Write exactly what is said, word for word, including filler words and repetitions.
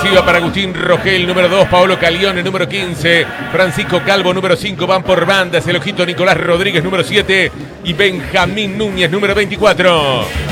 exclusiva para Agustín Rogel, número dos, Paolo Calione, número quince, Francisco Calvo, número cinco, van por bandas, el ojito Nicolás Rodríguez, número siete, y Benjamín Núñez, número veinticuatro.